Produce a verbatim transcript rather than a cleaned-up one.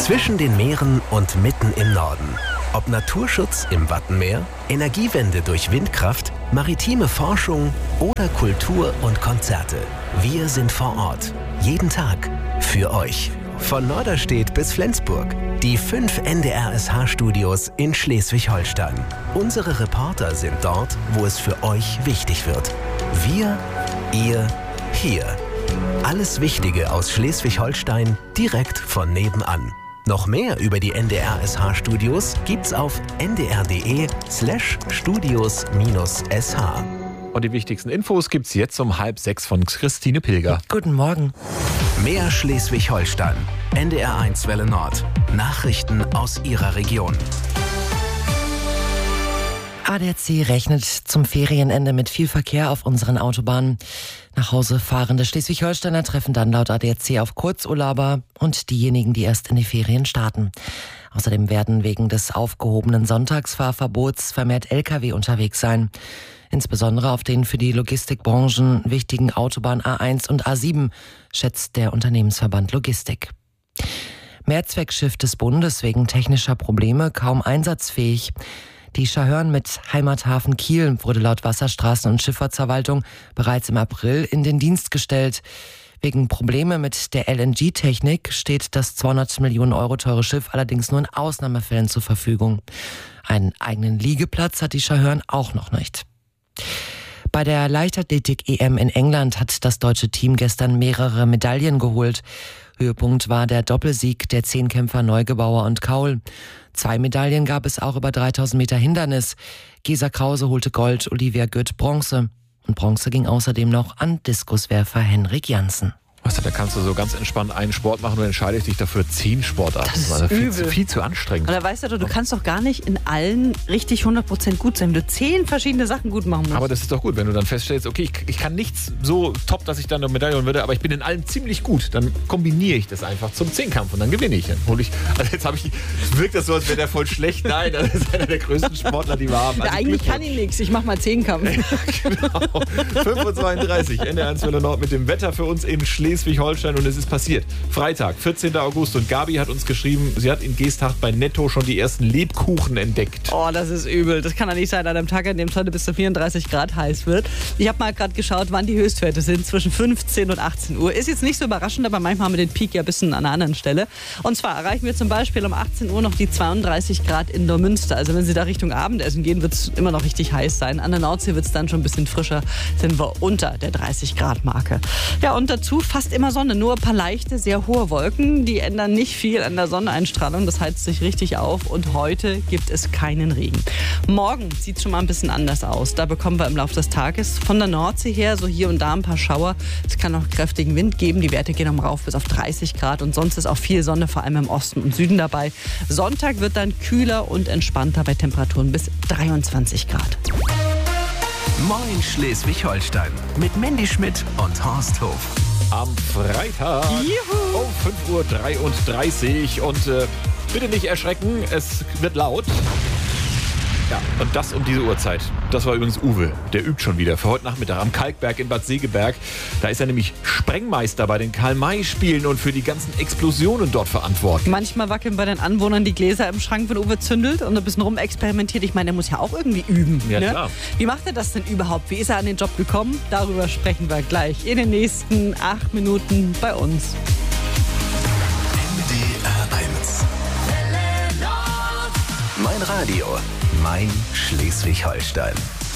Zwischen den Meeren und mitten im Norden. Ob Naturschutz im Wattenmeer, Energiewende durch Windkraft, maritime Forschung oder Kultur und Konzerte. Wir sind vor Ort. Jeden Tag. Für euch. Von Norderstedt bis Flensburg. Die fünf N D R S H-Studios in Schleswig-Holstein. Unsere Reporter sind dort, wo es für euch wichtig wird. Wir, ihr, hier. Alles Wichtige aus Schleswig-Holstein direkt von nebenan. Noch mehr über die N D R S H-Studios gibt's auf ndr.de slash studios minus sh. Und die wichtigsten Infos gibt's jetzt um halb sechs von Christine Pilger. Guten Morgen. Mehr Schleswig-Holstein. N D R eins Welle Nord. Nachrichten aus Ihrer Region. A D A C rechnet zum Ferienende mit viel Verkehr auf unseren Autobahnen. Nach Hause fahrende Schleswig-Holsteiner treffen dann laut A D A C auf Kurzurlauber und diejenigen, die erst in die Ferien starten. Außerdem werden wegen des aufgehobenen Sonntagsfahrverbots vermehrt L K W unterwegs sein. Insbesondere auf den für die Logistikbranchen wichtigen Autobahn A eins und A sieben, schätzt der Unternehmensverband Logistik. Mehrzweckschiff des Bundes wegen technischer Probleme kaum einsatzfähig. Die Schahörn mit Heimathafen Kiel wurde laut Wasserstraßen- und Schifffahrtsverwaltung bereits im April in den Dienst gestellt. Wegen Probleme mit der L N G-Technik steht das zweihundert Millionen Euro teure Schiff allerdings nur in Ausnahmefällen zur Verfügung. Einen eigenen Liegeplatz hat die Schahörn auch noch nicht. Bei der Leichtathletik-E M in England hat das deutsche Team gestern mehrere Medaillen geholt. Höhepunkt war der Doppelsieg der Zehnkämpfer Neugebauer und Kaul. Zwei Medaillen gab es auch über dreitausend Meter Hindernis. Gesa Krause holte Gold, Olivia Gütt Bronze. Und Bronze ging außerdem noch an Diskuswerfer Henrik Janssen. Weißt du, da kannst du so ganz entspannt einen Sport machen und entscheidest dich dafür zehn Sportarten. Das ist also viel, übel. zu, viel zu anstrengend. Und da weißt du doch, du kannst doch gar nicht in allen richtig hundert Prozent gut sein, wenn du zehn verschiedene Sachen gut machen musst. Aber das ist doch gut, wenn du dann feststellst, okay, ich, ich kann nichts so top, dass ich dann eine Medaille holen würde, aber ich bin in allem ziemlich gut. Dann kombiniere ich das einfach zum Zehnkampf und dann gewinne ich. Dann hole ich, also jetzt habe ich, wirkt das so, als wäre der voll schlecht. Nein, das ist einer der größten Sportler, die wir haben. Also ja, eigentlich kann ich nichts, ich mache mal Zehnkampf. Ja, genau. fünf Uhr zweiunddreißig, N D R eins Welle Nord mit dem Wetter für uns in Schleswig-Holstein. Und es ist passiert. Freitag, vierzehnten August. Und Gabi hat uns geschrieben, sie hat in Geesthacht bei Netto schon die ersten Lebkuchen entdeckt. Oh, das ist übel. Das kann ja nicht sein an einem Tag, an dem es heute bis zu vierunddreißig Grad heiß wird. Ich habe mal gerade geschaut, wann die Höchstwerte sind. Zwischen fünfzehn und achtzehn Uhr. Ist jetzt nicht so überraschend, aber manchmal haben wir den Peak ja ein bisschen an einer anderen Stelle. Und zwar erreichen wir zum Beispiel um achtzehn Uhr noch die zweiunddreißig Grad in Neumünster. Also wenn Sie da Richtung Abendessen gehen, wird es immer noch richtig heiß sein. An der Nordsee wird es dann schon ein bisschen frischer. Sind wir unter der dreißig Grad Marke. Ja, und dazu fast immer Sonne. Nur ein paar leichte, sehr hohe Wolken. Die ändern nicht viel an der Sonneneinstrahlung. Das heizt sich richtig auf. Und heute gibt es keinen Regen. Morgen sieht es schon mal ein bisschen anders aus. Da bekommen wir im Laufe des Tages von der Nordsee her so hier und da ein paar Schauer. Es kann auch kräftigen Wind geben. Die Werte gehen noch rauf bis auf dreißig Grad. Und sonst ist auch viel Sonne, vor allem im Osten und Süden dabei. Sonntag wird dann kühler und entspannter bei Temperaturen bis dreiundzwanzig Grad. Moin Schleswig-Holstein mit Mandy Schmidt und Horst Hof. Am Freitag Juhu. um fünf Uhr dreiunddreißig. Und äh, bitte nicht erschrecken, es wird laut. Ja, und das um diese Uhrzeit. Das war übrigens Uwe, der übt schon wieder für heute Nachmittag am Kalkberg in Bad Segeberg. Da ist er nämlich Sprengmeister bei den Karl-May-Spielen und für die ganzen Explosionen dort verantwortlich. Manchmal wackeln bei den Anwohnern die Gläser im Schrank, wenn Uwe zündelt und ein bisschen rumexperimentiert. Ich meine, der muss ja auch irgendwie üben. Ja, ne? klar. Wie macht er das denn überhaupt? Wie ist er an den Job gekommen? Darüber sprechen wir gleich in den nächsten acht Minuten bei uns. N D R eins. Mein Radio, mein Schleswig-Holstein.